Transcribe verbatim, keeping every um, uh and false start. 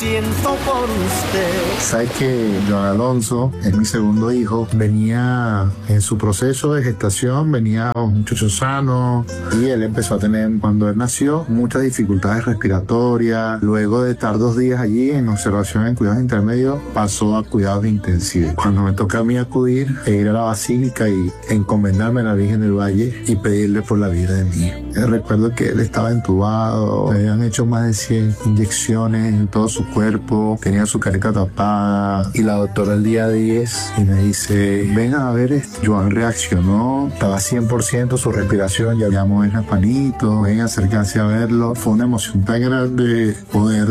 siento por usted. Sabes que Joan Alonso es mi segundo hijo, venía en su proceso de gestación, venía un muchacho sano y él empezó a tener, cuando él nació, muchas dificultades respiratorias. Luego de estar dos días allí en observación en cuidados intermedios, pasó a cuidados intensivos. Cuando me toca a mí acudir e ir a la basílica y encomendarme a la Virgen del Valle y pedirle por la vida de mi hijo. Eh, recuerdo que él estaba entubado, le habían hecho más de cien inyecciones en todo su cuerpo, tenía su careta tapada y la doctora el día diez y me dice, ven a ver esto. Joan reaccionó, estaba cien por ciento su respiración, ya habíamos en las manitos, ven a acercarse a verlo. Fue una emoción tan grande poder